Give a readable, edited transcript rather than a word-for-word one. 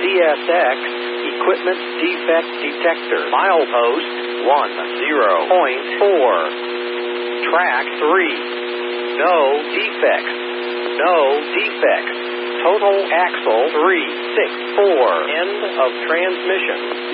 CSX Equipment Defect Detector. Milepost 10.4. Track 3. No defects. No defects. Total axle 364. End of transmission.